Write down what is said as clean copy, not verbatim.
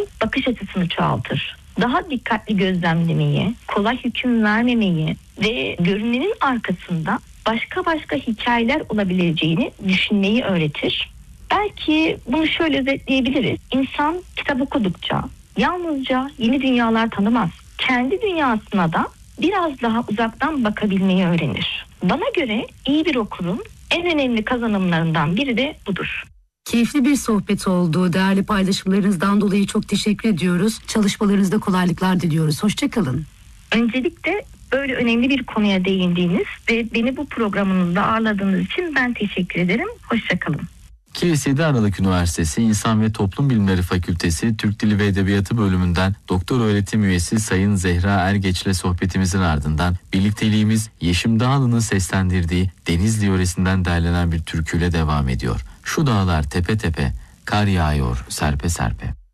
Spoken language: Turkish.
insanın bakış açısını çoğaltır. Daha dikkatli gözlemlemeyi, kolay hüküm vermemeyi ve görünenin arkasında başka hikayeler olabileceğini düşünmeyi öğretir. Belki bunu şöyle özetleyebiliriz. İnsan kitap okudukça yalnızca yeni dünyalar tanımaz. Kendi dünyasına da biraz daha uzaktan bakabilmeyi öğrenir. Bana göre iyi bir okurun en önemli kazanımlarından biri de budur. Keyifli bir sohbet oldu. Değerli paylaşımlarınızdan dolayı çok teşekkür ediyoruz. Çalışmalarınızda kolaylıklar diliyoruz. Hoşça kalın. Öncelikle böyle önemli bir konuya değindiğiniz ve beni bu programınızda ağırladığınız için ben teşekkür ederim. Hoşça kalın. Kilis 7 Aralık Üniversitesi İnsan ve Toplum Bilimleri Fakültesi Türk Dili ve Edebiyatı bölümünden doktor öğretim üyesi Sayın Zehra Ergeç'le sohbetimizin ardından birlikteliğimiz Yeşim Dağlı'nın seslendirdiği Denizli yöresinden derlenen bir türküyle devam ediyor. Şu dağlar tepe tepe, kar yağıyor serpe serpe.